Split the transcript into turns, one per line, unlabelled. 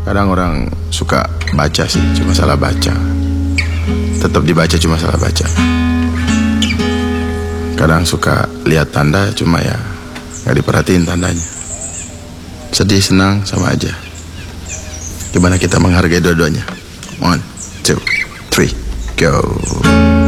Kadang orang suka baca sih, cuma salah baca. Tetap dibaca, cuma salah baca. Kadang suka lihat tanda, cuma ya gak diperhatiin tandanya. Sedih, senang, sama aja. Gimana kita menghargai dua-duanya? 1, 2, 3, go.